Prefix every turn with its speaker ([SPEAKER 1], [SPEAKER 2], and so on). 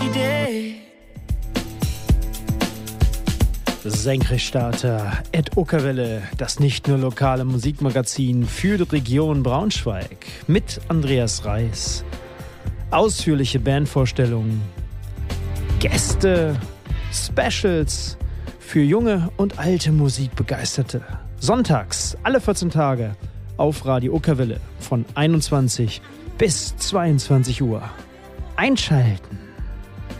[SPEAKER 1] day.
[SPEAKER 2] Senkrechtstarter, Ed Uckerwelle, das nicht nur lokale Musikmagazin für die Region Braunschweig mit Andreas Reis. Ausführliche Bandvorstellungen, Gäste, Specials für junge und alte Musikbegeisterte. Sonntags, alle 14 Tage, auf Radio Uckerwelle von 21 bis 22 Uhr. Einschalten!